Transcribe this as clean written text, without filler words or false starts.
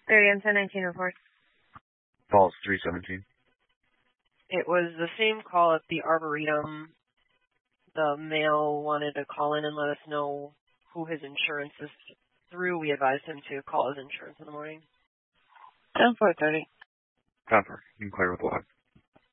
30 and 1019 reports. Falls 317. It was the same call at the Arboretum. The male wanted to call in and let us know who his insurance is through. We advised him to call his insurance in the morning. 10-430. 10-4. You can clear with log.